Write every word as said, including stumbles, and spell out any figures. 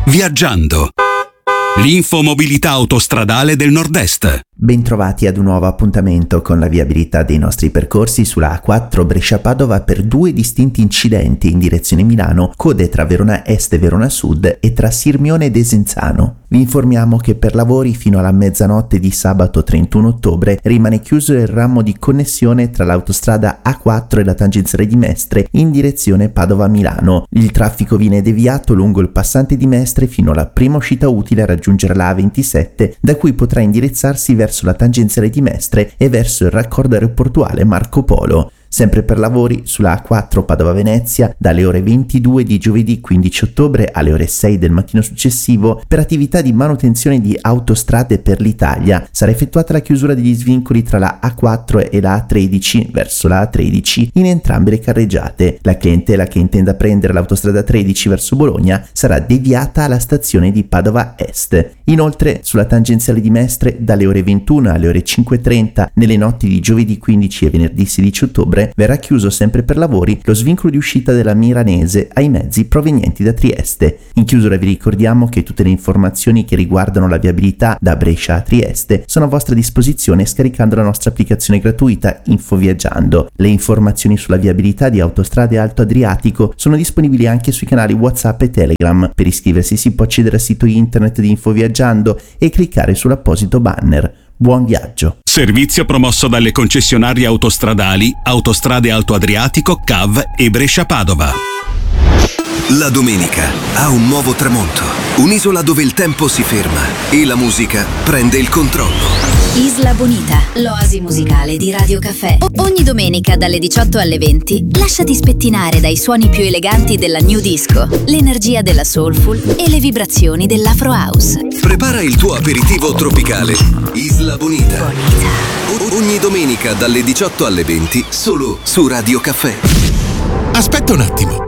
Viaggiando. L'infomobilità autostradale del Nord-Est. Bentrovati ad un nuovo appuntamento con la viabilità dei nostri percorsi sulla A quattro Brescia-Padova per due distinti incidenti in direzione Milano, code tra Verona Est e Verona Sud e tra Sirmione e Desenzano. Vi informiamo che per lavori fino alla mezzanotte di sabato trentuno ottobre rimane chiuso il ramo di connessione tra l'autostrada A quattro e la tangenziale di Mestre in direzione Padova-Milano. Il traffico viene deviato lungo il passante di Mestre fino alla prima uscita utile a raggiungere la A ventisette, da cui potrà indirizzarsi verso verso la tangenziale di Mestre e verso il raccordo aeroportuale Marco Polo. Sempre per lavori sulla A quattro Padova-Venezia, dalle ore ventidue di giovedì quindici ottobre alle ore sei del mattino successivo, per attività di manutenzione di autostrade per l'Italia, sarà effettuata la chiusura degli svincoli tra la A quattro e la A tredici verso la A tredici in entrambe le carreggiate. La clientela che intenda prendere l'autostrada tredici verso Bologna sarà deviata alla stazione di Padova Est. Inoltre, sulla tangenziale di Mestre, dalle ore ventuno alle ore cinque e trenta, nelle notti di giovedì quindici e venerdì sedici ottobre, verrà chiuso sempre per lavori lo svincolo di uscita della Milanese ai mezzi provenienti da Trieste. In chiusura vi ricordiamo che tutte le informazioni che riguardano la viabilità da Brescia a Trieste sono a vostra disposizione scaricando la nostra applicazione gratuita Infoviaggiando. Le informazioni sulla viabilità di Autostrade Alto Adriatico sono disponibili anche sui canali WhatsApp e Telegram. Per iscriversi si può accedere al sito internet di Infoviaggiando e cliccare sull'apposito banner. Buon viaggio! Servizio promosso dalle concessionarie autostradali Autostrade Alto Adriatico, C A V e Brescia-Padova. La domenica ha un nuovo tramonto, un'isola dove il tempo si ferma e la musica prende il controllo. Isla Bonita, l'oasi musicale di Radio Caffè. O- ogni domenica dalle diciotto alle venti lasciati spettinare dai suoni più eleganti della new disco, l'energia della soulful e le vibrazioni dell'afro house. Prepara il tuo aperitivo tropicale. Isla Bonita. Bonita. O- ogni domenica dalle diciotto alle venti solo su Radio Caffè. Aspetta un attimo.